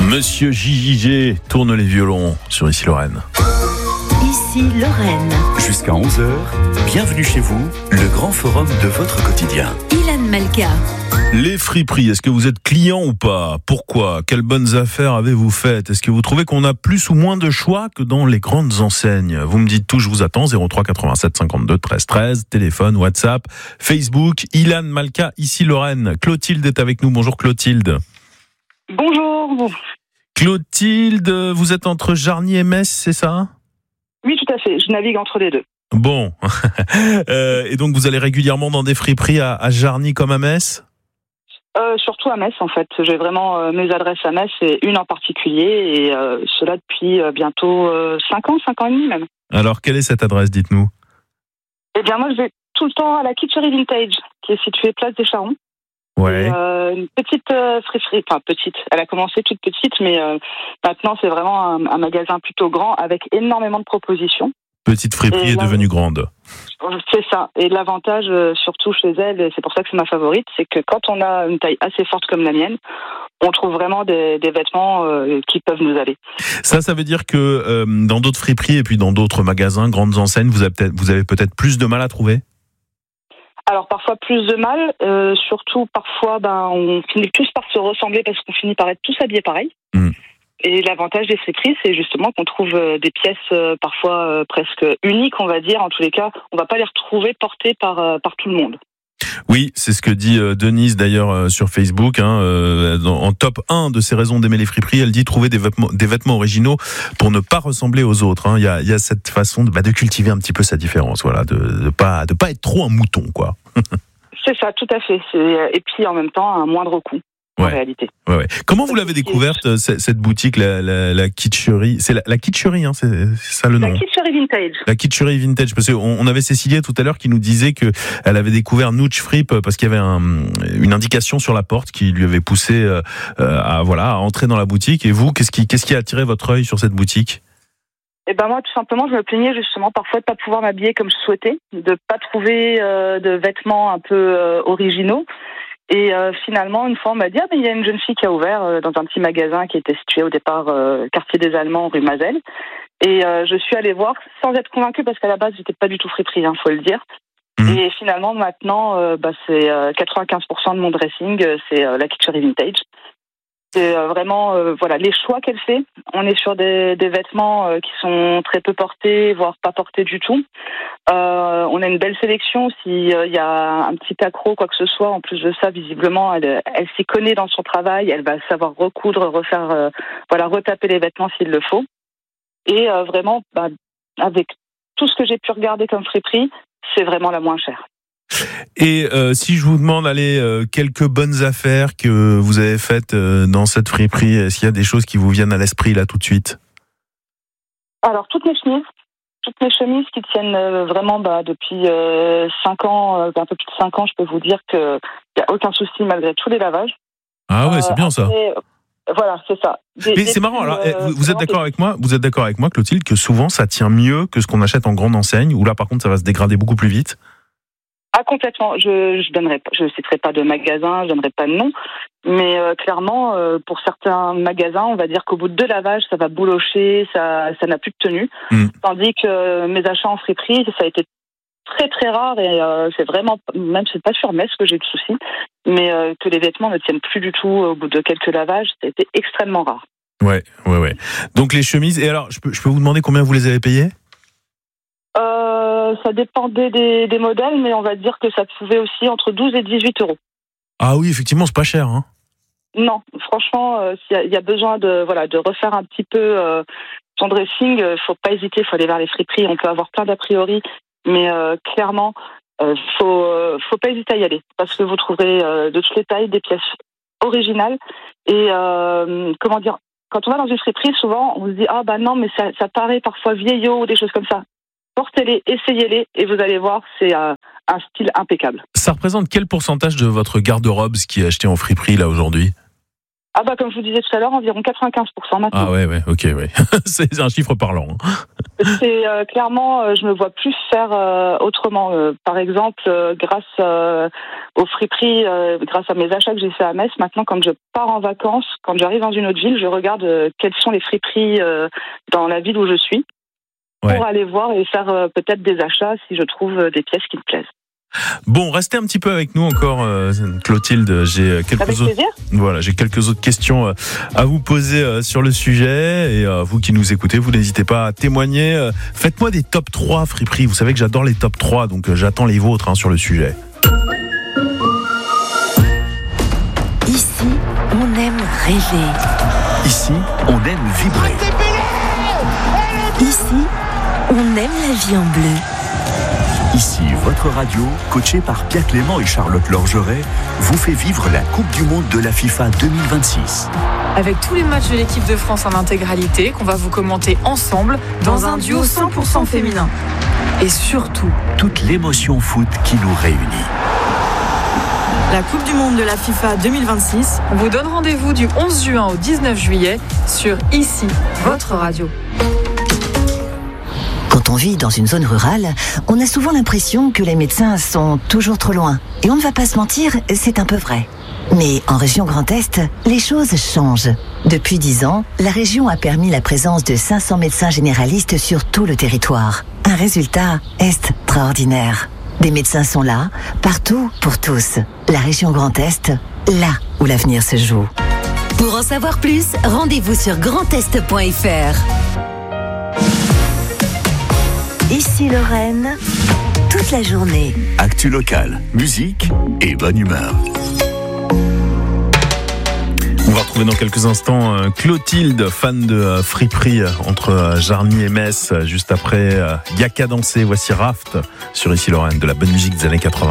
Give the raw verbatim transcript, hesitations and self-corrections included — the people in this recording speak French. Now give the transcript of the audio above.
Monsieur J J G tourne les violons sur Ici Lorraine. Ici Lorraine. Jusqu'à onze heures, bienvenue chez vous, le grand forum de votre quotidien. Ilan Malka. Les friperies, est-ce que vous êtes client ou pas ? Pourquoi ? Quelles bonnes affaires avez-vous faites ? Est-ce que vous trouvez qu'on a plus ou moins de choix que dans les grandes enseignes ? Vous me dites tout, je vous attends, zéro trois quatre-vingt-sept cinquante-deux treize treize, téléphone, WhatsApp, Facebook, Ilan Malka, Ici Lorraine. Clotilde est avec nous, bonjour Clotilde. Bonjour. Clotilde, vous êtes entre Jarny et Metz, c'est ça ? Oui, tout à fait, je navigue entre les deux. Bon, euh, et donc vous allez régulièrement dans des friperies à, à Jarny comme à Metz ? euh, Surtout à Metz en fait, j'ai vraiment euh, mes adresses à Metz et une en particulier, et euh, cela depuis euh, bientôt euh, cinq ans, cinq ans et demi même. Alors quelle est cette adresse, dites-nous ? Eh bien moi je vais tout le temps à la Kitchery Vintage, qui est située place des Charons. Ouais. Et, euh, une petite euh, friperie, enfin petite, elle a commencé toute petite, mais euh, maintenant c'est vraiment un, un magasin plutôt grand avec énormément de propositions. Petite friperie Et est là, devenue grande. C'est ça. Et l'avantage, euh, surtout chez elle, et c'est pour ça que c'est ma favorite, c'est que quand on a une taille assez forte comme la mienne, on trouve vraiment des, des vêtements euh, qui peuvent nous aller. Ça, ça veut dire que euh, dans d'autres friperies et puis dans d'autres magasins, grandes enseignes, vous avez peut-être, vous avez peut-être plus de mal à trouver ? Alors parfois plus de mal, euh, surtout parfois ben, on finit tous par se ressembler parce qu'on finit par être tous habillés pareil. Mmh. Et l'avantage des friperies, c'est justement qu'on trouve des pièces euh, parfois euh, presque uniques, on va dire. En tous les cas, on va pas les retrouver portées par, euh, par tout le monde. Oui, c'est ce que dit euh, Denise d'ailleurs euh, sur Facebook. Hein, euh, dans, en top un de ses raisons d'aimer les friperies, elle dit trouver des vêtements, des vêtements originaux pour ne pas ressembler aux autres. Hein. Il y a, il y a cette façon de, bah, de cultiver un petit peu sa différence, voilà, de, de pas, de pas être trop un mouton, quoi. C'est ça, tout à fait. C'est, et puis en même temps, à un moindre coût. En ouais. réalité. Ouais, ouais. Comment vous l'avez découverte, cette, cette boutique, la, la, la Kitchery ? C'est la, la Kitchery, hein, c'est, c'est ça le nom. La Kitchery Vintage. La Kitchery Vintage, parce qu'on on avait Cécilia tout à l'heure qui nous disait que elle avait découvert Nooch Frip parce qu'il y avait un, une indication sur la porte qui lui avait poussé euh, à voilà à entrer dans la boutique. Et vous, qu'est-ce qui qu'est-ce qui a attiré votre œil sur cette boutique ? Eh ben moi, tout simplement, je me plaignais justement parfois de pas pouvoir m'habiller comme je souhaitais, de pas trouver euh, de vêtements un peu euh, originaux. Et euh, finalement, une fois, on m'a dit, ah, mais il y a une jeune fille qui a ouvert euh, dans un petit magasin qui était situé au départ euh, quartier des Allemands, rue Mazel. Et euh, je suis allée voir sans être convaincue parce qu'à la base, j'étais pas du tout friperie, hein, faut le dire. Mmh. Et finalement, maintenant, euh, bah, c'est euh, quatre-vingt-quinze pour cent de mon dressing, euh, c'est euh, la Kitchery Vintage. C'est euh, vraiment, euh, voilà, les choix qu'elle fait. On est sur des, des vêtements euh, qui sont très peu portés, voire pas portés du tout. Euh, on a une belle sélection. S'il euh, y a un petit accroc, quoi que ce soit, en plus de ça, visiblement, elle, elle s'y connaît dans son travail. Elle va savoir recoudre, refaire, euh, voilà, retaper les vêtements s'il le faut. Et euh, vraiment, bah, avec tout ce que j'ai pu regarder comme friperie, c'est vraiment la moins chère. Et euh, si je vous demande, allez, euh, quelques bonnes affaires que vous avez faites euh, dans cette friperie, est-ce qu'il y a des choses qui vous viennent à l'esprit là tout de suite ? Alors, toutes mes chemises. Toutes mes chemises qui tiennent euh, vraiment bah, depuis euh, cinq ans, euh, un peu plus de cinq ans, je peux vous dire qu'il n'y a aucun souci malgré tous les lavages. Ah ouais, c'est bien ça. Après, voilà, c'est ça. Des, Mais des c'est marrant. Alors, euh, vous, vous êtes d'accord avec moi Vous êtes d'accord avec moi, Clotilde, que souvent ça tient mieux que ce qu'on achète en grande enseigne, où là, par contre, ça va se dégrader beaucoup plus vite. Ah, complètement. Je je donnerai, je citerai pas de magasin, je donnerai pas de nom, mais euh, clairement, euh, pour certains magasins, on va dire qu'au bout de deux lavages, ça va boulocher, ça ça n'a plus de tenue. Mm. Tandis que mes achats en friperie, ça a été très très rare et euh, c'est vraiment, même c'est pas sur Metz que j'ai de soucis, mais euh, que les vêtements ne tiennent plus du tout au bout de quelques lavages, ça a été extrêmement rare. Ouais, ouais, ouais. Donc les chemises. Et alors, je peux je peux vous demander combien vous les avez payées ? Euh, ça dépendait des, des modèles, mais on va dire que ça pouvait aussi entre douze et dix-huit euros. Ah oui, effectivement, c'est pas cher, hein. Non, franchement, euh, s'il y a, il y a besoin de, voilà, de refaire un petit peu euh, son dressing, euh, faut pas hésiter, faut aller vers les friperies. On peut avoir plein d'a priori, mais euh, clairement, euh, faut, euh, faut pas hésiter à y aller, parce que vous trouverez euh, de toutes les tailles des pièces originales. Et euh, comment dire, quand on va dans une friperie, souvent, on se dit ah bah non, mais ça, ça paraît parfois vieillot ou des choses comme ça. Portez-les, essayez-les et vous allez voir, c'est euh, un style impeccable. Ça représente quel pourcentage de votre garde-robe, ce qui est acheté en friperie là aujourd'hui ? Ah bah comme je vous disais tout à l'heure, environ quatre-vingt-quinze pour cent maintenant. Ah ouais, ouais, ok, ouais. C'est un chiffre parlant. C'est euh, clairement, euh, je me vois plus faire euh, autrement. Euh, par exemple, euh, grâce euh, aux friperies, euh, grâce à mes achats que j'ai fait à Metz, maintenant quand je pars en vacances, quand j'arrive dans une autre ville, je regarde euh, quelles sont les friperies euh, dans la ville où je suis, pour Ouais. aller voir et faire euh, peut-être des achats si je trouve euh, des pièces qui me plaisent. Bon, restez un petit peu avec nous encore, euh, Clotilde. J'ai quelques Avec autres, plaisir. voilà, j'ai quelques autres questions euh, à vous poser euh, sur le sujet. Et euh, vous qui nous écoutez, vous n'hésitez pas à témoigner. Euh, faites-moi des top trois friperies. Vous savez que j'adore les top trois, donc euh, j'attends les vôtres hein, sur le sujet. Ici, on aime rêver. Ici, on aime vibrer. Ici, on aime la vie en bleu. Ici, votre radio, coachée par Pierre Clément et Charlotte Lorgeret, vous fait vivre la Coupe du Monde de la FIFA deux mille vingt-six. Avec tous les matchs de l'équipe de France en intégralité qu'on va vous commenter ensemble dans un duo cent pour cent féminin. Et surtout, Toute l'émotion foot qui nous réunit. La Coupe du Monde de la FIFA deux mille vingt-six. on vous donne rendez-vous du onze juin au dix-neuf juillet sur Ici, votre radio. Quand on vit dans une zone rurale, on a souvent l'impression que les médecins sont toujours trop loin. Et on ne va pas se mentir, c'est un peu vrai. Mais en région Grand Est, les choses changent. Depuis dix ans, la région a permis la présence de cinq cents médecins généralistes sur tout le territoire. Un résultat extraordinaire. Des médecins sont là, partout, pour tous. La région Grand Est, là où l'avenir se joue. Pour en savoir plus, rendez-vous sur grand est point f r. Ici Lorraine, toute la journée. Actu locale, musique et bonne humeur. On va retrouver dans quelques instants euh, Clotilde, fan de euh, friperie euh, entre euh, Jarny et Metz. Juste après, euh, Y'a qu'à danser. Voici Raft sur Ici Lorraine, de la bonne musique des années quatre-vingts.